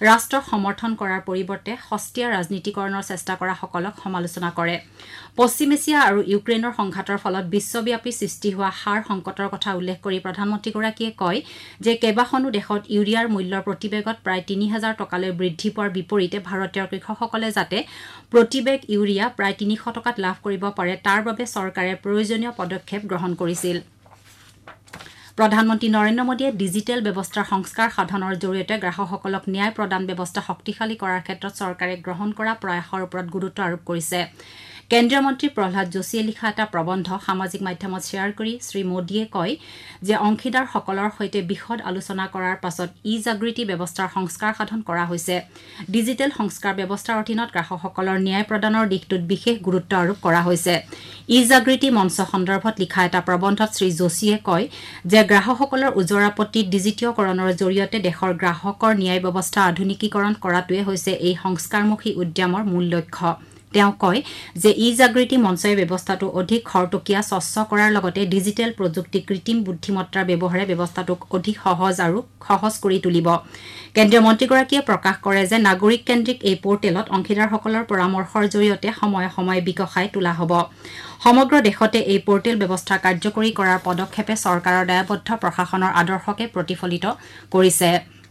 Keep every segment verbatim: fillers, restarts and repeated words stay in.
ৰাষ্ট্ৰক সমৰ্থন কৰাৰ পৰিৱৰ্তে সস্তীয়া ৰাজনীতিকৰণৰ চেষ্টা কৰা সকলক সমালোচনা কৰে পশ্চিম এছিয়া আৰু ইউক্ৰেইনৰ সংঘাতৰ ফলত বিশ্বব্যাপী সৃষ্টি হোৱা সাৰ সংকটৰ কথা উল্লেখ কৰি প্ৰধানমন্ত্ৰীগৰাকীয়ে কয় যে কেইবাখনো দেশত ইউৰিয়াৰ মূল্যৰ প্ৰতিবেগত প্ৰায় তিনি হাজাৰ টকালৈ বৃদ্ধি পোৱাৰ বিপৰীতে ভাৰতীয় কৃষকসকলে যাতে প্ৰতিবেগ ইউৰিয়া প্ৰায় তিনিশ টকাত লাভ কৰিব পাৰে তাৰ বাবে চৰকাৰে প্ৰয়োজনীয় পদক্ষেপ গ্ৰহণ কৰিছিল প্ৰধানমন্ত্ৰী নৰেন্দ্ৰ মোদীয়ে ডিজিটেল ব্যৱস্থাৰ সংস্কাৰ সাধনৰ জৰিয়তে গ্ৰাহকসকলক ন্যায় প্ৰদান ব্যৱস্থা শক্তিশালী কৰাৰ ক্ষেত্ৰত চৰকাৰে গ্ৰহণ কৰা প্ৰয়াসৰ ওপৰত গুৰুত্ব আৰোপ কৰিছে কেন্দ্ৰীয় মন্ত্ৰী প্ৰহ্লাদ যোশীয়ে লিখা এটা প্ৰবন্ধ সামাজিক মাধ্যমত শ্বেয়াৰ কৰি শ্ৰী মোদীয়ে কয় যে অংশীদাৰসকলৰ সৈতে বিশদ আলোচনা কৰাৰ পাছত ই জাগৃতি ব্যৱস্থাৰ সংস্কাৰ সাধন কৰা হৈছে ডিজিটেল সংস্কাৰ ব্যৱস্থাৰ অধীনত গ্ৰাহকসকলৰ ন্যায় প্ৰদানৰ দিশটোত বিশেষ গুৰুত্ব আৰোপ কৰা হৈছে ই জাগৃতি মঞ্চ সন্দৰ্ভত লিখা এটা প্ৰবন্ধত শ্ৰী যোশীয়ে কয় যে গ্ৰাহকসকলৰ উজৰ আপত্তি ডিজিটীয়কৰণৰ জৰিয়তে দেশৰ গ্ৰাহকৰ ন্যায় ব্যৱস্থা আধুনিকীকৰণ কৰাটোৱে হৈছে এই সংস্কাৰমুখী উদ্যমৰ মূল লক্ষ্য তেওঁ কয় যে ই জাগৃতি মঞ্চই ব্যৱস্থাটো অধিক খৰতকীয়া স্বচ্ছ কৰাৰ লগতে ডিজিটেল প্ৰযুক্তি কৃত্ৰিম বুদ্ধিমত্তাৰ ব্যৱহাৰে ব্যৱস্থাটোক অধিক সহজ আৰু সহজ কৰি তুলিব কেন্দ্ৰীয় মন্ত্ৰীগৰাকীয়ে প্ৰকাশ কৰে যে নাগৰিক কেন্দ্ৰিক এই পৰ্টেলত অংশীদাৰসকলৰ পৰামৰ্শৰ জৰিয়তে সময়ে সময়ে বিকশাই তোলা হ'ব সমগ্ৰ দেশতে এই পৰ্টেল ব্যৱস্থা কাৰ্যকৰী কৰাৰ পদক্ষেপে চৰকাৰৰ দায়বদ্ধ প্ৰশাসনৰ আদৰ্শকে প্ৰতিফলিত কৰিছে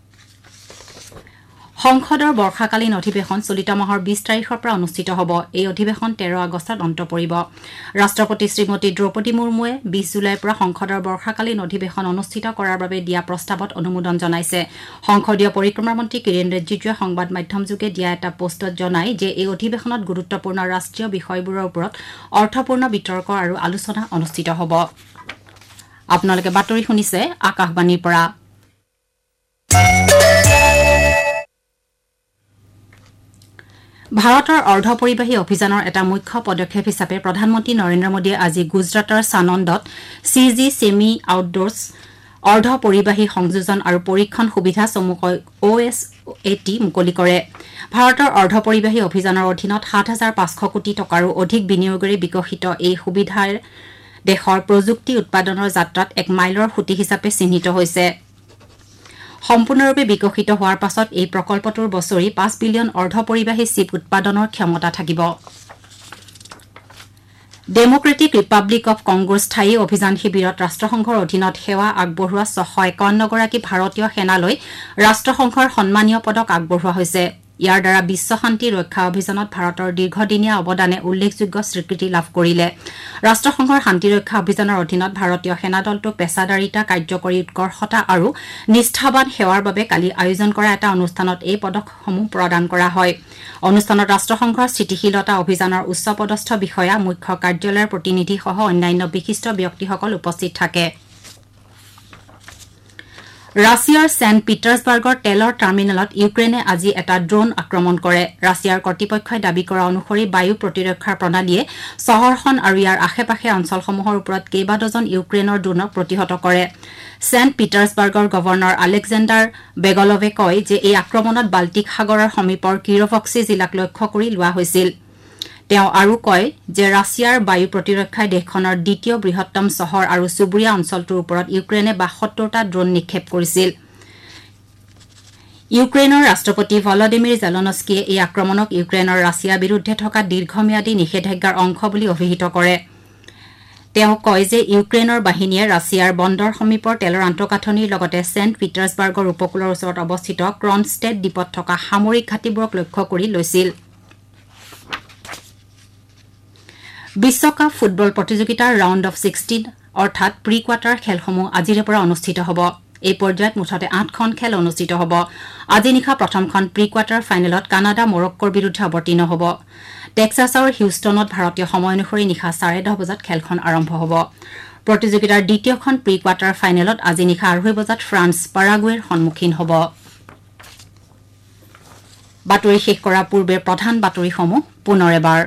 সংসদৰ বৰ্ষাকালীন অধিৱেশন চলিত মাহৰ বিশ তাৰিখৰ পৰা অনুষ্ঠিত হ'ব এই অধিৱেশন তেৰ আগষ্টত অন্ত পৰিব ৰাষ্ট্ৰপতি শ্ৰীমতী দ্ৰৌপদী মুৰ্মুৱে বিশ জুলাইৰ পৰা সংসদৰ বৰ্ষাকালীন অধিৱেশন অনুষ্ঠিত কৰাৰ বাবে দিয়া প্ৰস্তাৱত অনুমোদন জনাইছে সংসদীয় পৰিক্ৰমা মন্ত্ৰী কিৰেণ ৰিজিজুৱে সংবাদ মাধ্যমযোগে দিয়া এটা পোষ্টত জনায় যে এই অধিৱেশনত গুৰুত্বপূৰ্ণ ৰাষ্ট্ৰীয় বিষয়বোৰৰ ওপৰত অৰ্থপূৰ্ণ বিতৰ্ক আৰু আলোচনা অনুষ্ঠিত হ'ব আপোনালোকে বাতৰি শুনিছে আকাশবাণীৰ পৰা ভাৰতৰ অৰ্ধপৰিবাহী অভিযানৰ এটা মুখ্য পদক্ষেপ হিচাপে প্ৰধানমন্ত্ৰী নৰেন্দ্ৰ মোদীয়ে আজি গুজৰাটৰ সানন্দত চি জি ছেমি আউটডোৰ্ছ অৰ্ধপৰিবাহী সংযোজন আৰু পৰীক্ষণ সুবিধা চমুকৈ অ' এছ এ টি মুকলি কৰে ভাৰতৰ অৰ্ধপৰিবাহী অভিযানৰ অধীনত সাত হাজাৰ পাঁচশ কোটি টকাৰো অধিক বিনিয়োগেৰে বিকশিত এই সুবিধাৰ দেশৰ প্ৰযুক্তি উৎপাদনৰ যাত্ৰাত এক মাইলৰ খুঁটি হিচাপে চিহ্নিত হৈছে সম্পূৰ্ণৰূপে বিকশিত হোৱাৰ পাছত এই প্ৰকল্পটোৰ বছৰি পাঁচ বিলিয়ন অৰ্ধপৰিবাহী চিপ উৎপাদনৰ ক্ষমতা থাকিব ডেমক্ৰেটিক ৰিপাব্লিক অৱ কংগোৰ স্থায়ী অভিযান শিবিৰত ৰাষ্ট্ৰসংঘৰ অধীনত সেৱা আগবঢ়োৱা ছশ একাৱন্ন গৰাকী ভাৰতীয় সেনালৈ ৰাষ্ট্ৰসংঘৰ সন্মানীয় পদক আগবঢ়োৱা হৈছে ইয়াৰ দ্বাৰা বিশ্ব শান্তি ৰক্ষা অভিযানত ভাৰতৰ দীৰ্ঘদিনীয়া অৱদানে উল্লেখযোগ্য স্বীকৃতি লাভ কৰিলে ৰাষ্ট্ৰসংঘৰ শান্তিৰক্ষা অভিযানৰ অধীনত ভাৰতীয় সেনাদলটোক পেছাদাৰিতা কাৰ্যকৰী উৎকৰ্ষতা আৰু নিষ্ঠাবান সেৱাৰ বাবে কালি আয়োজন কৰা এটা অনুষ্ঠানত এই পদকসমূহ প্ৰদান কৰা হয় অনুষ্ঠানত ৰাষ্ট্ৰসংঘৰ স্থিতিশীলতা অভিযানৰ উচ্চপদস্থ বিষয়া মুখ্য কাৰ্যালয়ৰ প্ৰতিনিধিসহ অন্যান্য বিশিষ্ট ব্যক্তিসকল উপস্থিত থাকে ৰাছিয়াৰ ছেণ্ট পিটাৰ্ছবাৰ্গৰ তেলৰ টাৰ্মিনেলত ইউক্ৰেইনে আজি এটা ড্ৰোন আক্ৰমণ কৰে ৰাছিয়াৰ কৰ্তৃপক্ষই দাবী কৰা অনুসৰি বায়ু প্ৰতিৰক্ষাৰ প্ৰণালীয়ে চহৰখন আৰু ইয়াৰ আশে-পাশে অঞ্চলসমূহৰ ওপৰত কেইবা ডজন ইউক্ৰেইনৰ ড্ৰোনক প্ৰতিহত কৰে ছেণ্ট পিটাৰ্ছবাৰ্গৰ গভৰ্ণৰ আলেকজেণ্ডাৰ বেগলভে কয় যে এই আক্ৰমণত বাল্টিক সাগৰৰ সমীপৰ কিৰভক্সি জিলাক লক্ষ্য কৰি লোৱা হৈছিল তেওঁ আৰু কয় যে ৰাছিয়াৰ বায়ু প্ৰতিৰক্ষাই দেশখনৰ দ্বিতীয় বৃহত্তম চহৰ আৰু চুবুৰীয়া অঞ্চলটোৰ ওপৰত ইউক্ৰেইনে বাসত্তৰটা ড্ৰোন নিক্ষেপ কৰিছিল ইউক্ৰেইনৰ ৰাষ্ট্ৰপতি ভলডিমিৰ জেলনস্কিয়ে এই আক্ৰমণক ইউক্ৰেইনৰ ৰাছিয়াৰ বিৰুদ্ধে থকা দীৰ্ঘম্যাদী নিষেধাজ্ঞাৰ অংশ বুলি অভিহিত কৰে তেওঁ কয় যে ইউক্ৰেইনৰ বাহিনীয়ে ৰাছিয়াৰ বন্দৰ সমীপৰ তেলৰ আন্তঃগাঁথনিৰ লগতে ছেণ্ট পিটাৰ্ছবাৰ্গৰ উপকূলৰ ওচৰত অৱস্থিত ক্ৰনষ্টেড দ্বীপত থকা সামৰিক ঘাটিবোৰক লক্ষ্য কৰি লৈছিল বিশ্বকাপ ফুটবল প্ৰতিযোগিতাৰ ৰাউণ্ড অফ ছিক্সটিন অৰ্থাৎ প্ৰি কোৱাৰ্টাৰ খেলসমূহ আজিৰে পৰা অনুষ্ঠিত হ'ব এই পৰ্যায়ত মুঠতে আঠখন খেল অনুষ্ঠিত হ'ব আজি নিশা প্ৰথমখন প্ৰি কোৱাৰ্টাৰ ফাইনেলত কানাডা মৰক্কোৰ বিৰুদ্ধে অৱতীৰ্ণ হ'ব টেক্সাছৰ হিউষ্টনত ভাৰতীয় সময় অনুসৰি নিশা চাৰে দহ বজাত খেলখন আৰম্ভ হ'ব প্ৰতিযোগিতাৰ দ্বিতীয়খন প্ৰি কোৱাৰ্টাৰ ফাইনেলত আজি নিশা আঢ়ৈ বজাত ফ্ৰান্স পাৰাগুৱেৰ সন্মুখীন হ'ব বাতৰি শেষ কৰাৰ পূৰ্বে প্ৰধান বাতৰিসমূহ পুনৰ এবাৰ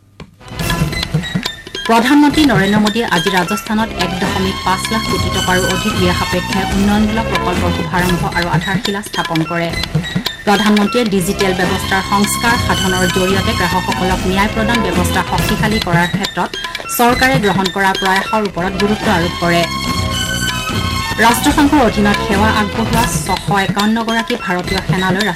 প্ৰধানমন্ত্ৰী নৰেন্দ্ৰ মোদীয়ে আজি ৰাজস্থানত এক দশমিক পাঁচ লাখ কোটি টকাৰো অধিক ব্যয় সাপেক্ষে উন্নয়নমূলক প্ৰকল্পৰ শুভাৰম্ভ আৰু আধাৰশিলা স্থাপন কৰে প্ৰধানমন্ত্ৰীয়ে ডিজিটেল ব্যৱস্থাৰ সংস্কাৰ সাধনৰ জৰিয়তে গ্ৰাহকসকলক ন্যায় প্ৰদান ব্যৱস্থা শক্তিশালী কৰাৰ ক্ষেত্ৰত চৰকাৰে গ্ৰহণ কৰা প্ৰয়াসৰ ওপৰত গুৰুত্ব আৰোপ কৰে ৰাষ্ট্ৰসংঘৰ অধীনত সেৱা আগবঢ়োৱা ছশ একাৱন্ন গৰাকী ভাৰতীয় সেনালৈ